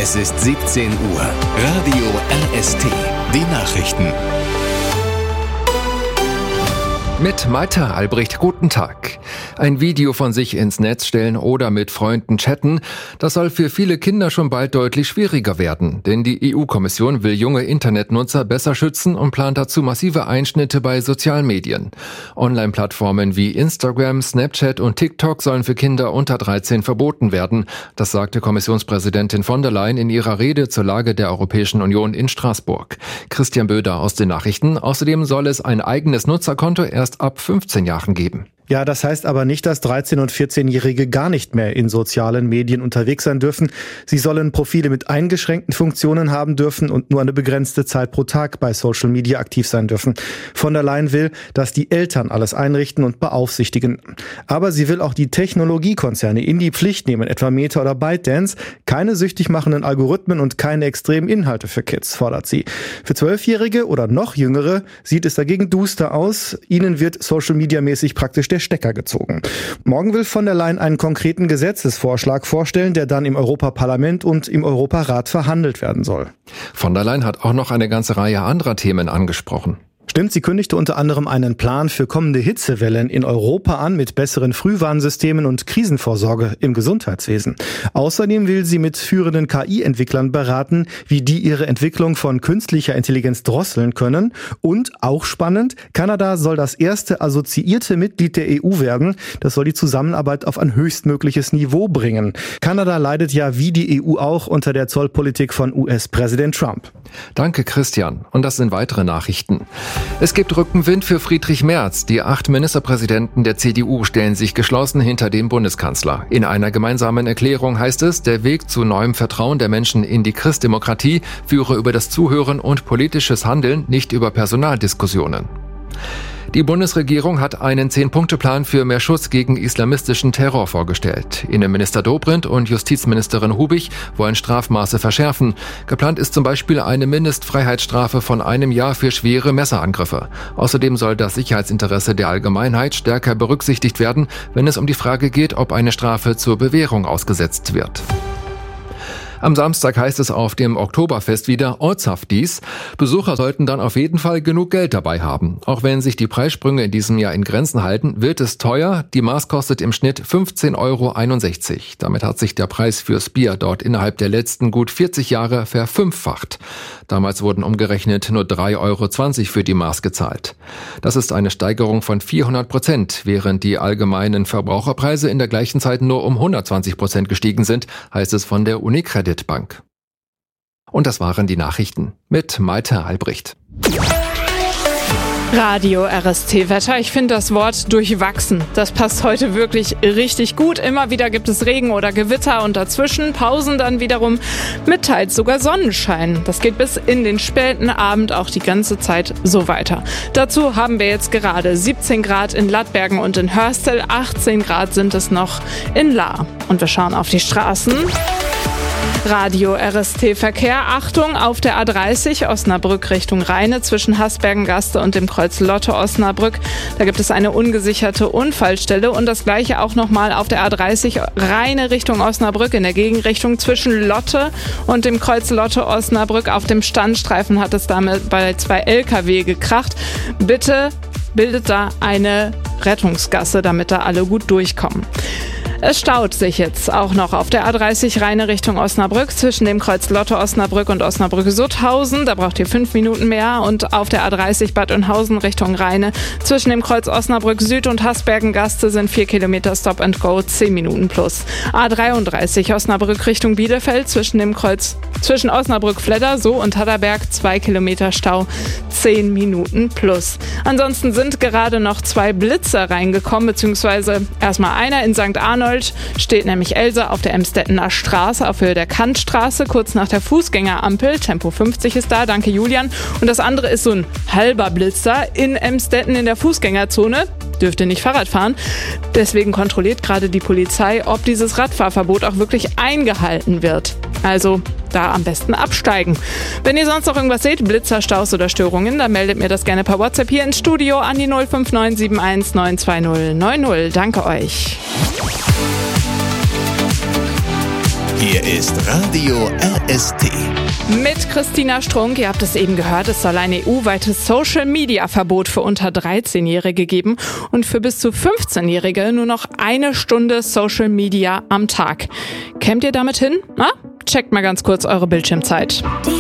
Es ist 17 Uhr. Radio RST. Die Nachrichten. Mit Malte Albrecht, guten Tag. Ein Video von sich ins Netz stellen oder mit Freunden chatten, das soll für viele Kinder schon bald deutlich schwieriger werden. Denn die EU-Kommission will junge Internetnutzer besser schützen und plant dazu massive Einschnitte bei sozialen Medien. Online-Plattformen wie Instagram, Snapchat und TikTok sollen für Kinder unter 13 verboten werden. Das sagte Kommissionspräsidentin von der Leyen in ihrer Rede zur Lage der Europäischen Union in Straßburg. Christian Böder aus den Nachrichten. Außerdem soll es ein eigenes Nutzerkonto erst ab 15 Jahren geben. Ja, das heißt aber nicht, dass 13- und 14-Jährige gar nicht mehr in sozialen Medien unterwegs sein dürfen. Sie sollen Profile mit eingeschränkten Funktionen haben dürfen und nur eine begrenzte Zeit pro Tag bei Social Media aktiv sein dürfen. Von der Leyen will, dass die Eltern alles einrichten und beaufsichtigen. Aber sie will auch die Technologiekonzerne in die Pflicht nehmen, etwa Meta oder ByteDance. Keine süchtig machenden Algorithmen und keine extremen Inhalte für Kids, fordert sie. Für 12-Jährige oder noch Jüngere sieht es dagegen duster aus. Ihnen wird Social Media mäßig praktisch der Stecker gezogen. Morgen will von der Leyen einen konkreten Gesetzesvorschlag vorstellen, der dann im Europaparlament und im Europarat verhandelt werden soll. Von der Leyen hat auch noch eine ganze Reihe anderer Themen angesprochen. Stimmt, sie kündigte unter anderem einen Plan für kommende Hitzewellen in Europa an mit besseren Frühwarnsystemen und Krisenvorsorge im Gesundheitswesen. Außerdem will sie mit führenden KI-Entwicklern beraten, wie die ihre Entwicklung von künstlicher Intelligenz drosseln können. Und, auch spannend, Kanada soll das erste assoziierte Mitglied der EU werden. Das soll die Zusammenarbeit auf ein höchstmögliches Niveau bringen. Kanada leidet ja wie die EU auch unter der Zollpolitik von US-Präsident Trump. Danke, Christian. Und das sind weitere Nachrichten. Es gibt Rückenwind für Friedrich Merz. Die 8 Ministerpräsidenten der CDU stellen sich geschlossen hinter den Bundeskanzler. In einer gemeinsamen Erklärung heißt es, der Weg zu neuem Vertrauen der Menschen in die Christdemokratie führe über das Zuhören und politisches Handeln, nicht über Personaldiskussionen. Die Bundesregierung hat einen 10-Punkte-Plan für mehr Schutz gegen islamistischen Terror vorgestellt. Innenminister Dobrindt und Justizministerin Hubig wollen Strafmaße verschärfen. Geplant ist zum Beispiel eine Mindestfreiheitsstrafe von 1 Jahr für schwere Messerangriffe. Außerdem soll das Sicherheitsinteresse der Allgemeinheit stärker berücksichtigt werden, wenn es um die Frage geht, ob eine Strafe zur Bewährung ausgesetzt wird. Am Samstag heißt es auf dem Oktoberfest wieder Ortshaftis. Besucher sollten dann auf jeden Fall genug Geld dabei haben. Auch wenn sich die Preissprünge in diesem Jahr in Grenzen halten, wird es teuer. Die Maß kostet im Schnitt 15,61 €. Damit hat sich der Preis fürs Bier dort innerhalb der letzten gut 40 Jahre verfünffacht. Damals wurden umgerechnet nur 3,20 € für die Maß gezahlt. Das ist eine Steigerung von 400%, während die allgemeinen Verbraucherpreise in der gleichen Zeit nur um 120% gestiegen sind, heißt es von der UniCredit Bank. Und das waren die Nachrichten mit Malte Albrecht. Radio RST Wetter. Ich finde das Wort durchwachsen. Das passt heute wirklich richtig gut. Immer wieder gibt es Regen oder Gewitter und dazwischen Pausen dann wiederum mit teils sogar Sonnenschein. Das geht bis in den späten Abend auch die ganze Zeit so weiter. Dazu haben wir jetzt gerade 17 Grad in Lattbergen und in Hörstel, 18 Grad sind es noch in Lahr. Und wir schauen auf die Straßen. Radio RST Verkehr. Achtung, auf der A30 Osnabrück Richtung Rheine zwischen Hasbergengaste und dem Kreuz Lotte Osnabrück. Da gibt es eine ungesicherte Unfallstelle und das gleiche auch nochmal auf der A30 Rheine Richtung Osnabrück in der Gegenrichtung zwischen Lotte und dem Kreuz Lotte Osnabrück. Auf dem Standstreifen hat es damit bei 2 LKW gekracht. Bitte bildet da eine Rettungsgasse, damit da alle gut durchkommen. Es staut sich jetzt auch noch auf der A30 Rheine Richtung Osnabrück zwischen dem Kreuz Lotte Osnabrück und Osnabrück-Sutthausen. Da braucht ihr 5 Minuten mehr. Und auf der A30 Bad Oeynhausen Richtung Rheine zwischen dem Kreuz Osnabrück Süd und Hasbergengaste sind 4 Kilometer Stop and Go, 10 Minuten plus. A33 Osnabrück Richtung Bielefeld zwischen Osnabrück-Fledder und Hatterberg 2 Kilometer Stau, 10 Minuten plus. Ansonsten sind gerade noch 2 Blitzer reingekommen, beziehungsweise erstmal einer in St. Arnold steht nämlich Else auf der Emstettener Straße auf Höhe der Kantstraße, kurz nach der Fußgängerampel. Tempo 50 ist da, danke Julian. Und das andere ist so ein halber Blitzer in Emstetten in der Fußgängerzone. Dürfte nicht Fahrrad fahren. Deswegen kontrolliert gerade die Polizei, ob dieses Radfahrverbot auch wirklich eingehalten wird. Also da am besten absteigen. Wenn ihr sonst noch irgendwas seht, Blitzer, Staus oder Störungen, dann meldet mir das gerne per WhatsApp hier ins Studio an die 059 71 920 90. Danke euch. Hier ist Radio RST. Mit Christina Strunk, ihr habt es eben gehört, es soll ein EU-weites Social-Media-Verbot für unter 13-Jährige geben und für bis zu 15-Jährige nur noch 1 Stunde Social Media am Tag. Kämmt ihr damit hin? Na? Checkt mal ganz kurz eure Bildschirmzeit. Die